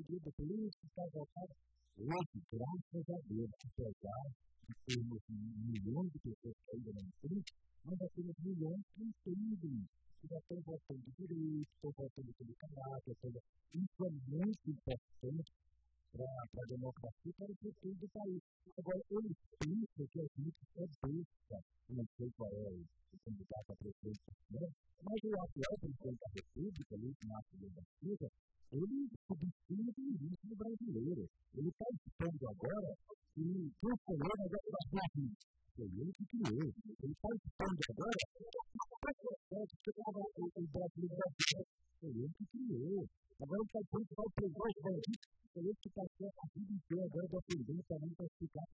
partido político, está voltado. Hoje, graças a Deus, apesar de termos milhões de pessoas que ainda não têm, nós já temos milhões que entendem, que já estão votando direito, estão votando pelo caráter, isso é muito importante para a democracia e para o futuro do país. Agora, eles pensam que a gente é besta, não sei qual é o candidato a presidente, né? Mas o atual presidente da República, Luiz Inácio Lula da Silva, ele subestima o início brasileiro. Ele está expondo agora que o senhor agora vai ser aqui. Foi ele que criou. Ele está expondo agora que o Brasil foi ele que criou. Agora ele está dizendo que vai pegar os bandidos. Foi ele que passou a vida inteira agora defendendo também para explicar